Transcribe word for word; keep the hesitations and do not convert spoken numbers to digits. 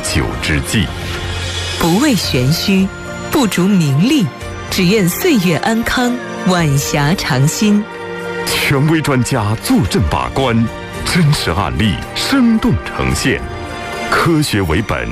久之计。 不为玄虚，不逐名利，只愿岁月安康，晚霞常新。 权威专家坐镇把关，真实案例生动呈现，科学为本，